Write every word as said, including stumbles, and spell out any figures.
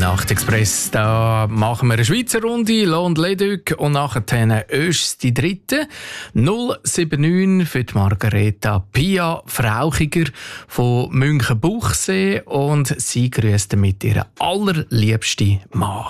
Nachtexpress, da machen wir eine Schweizer Runde, Lohn Leduc und nachher Ösch die dritte. null sieben neun für die Margareta Pia Frauchiger von Münchenbuchsee und sie grüßt mit ihrem allerliebsten Mann.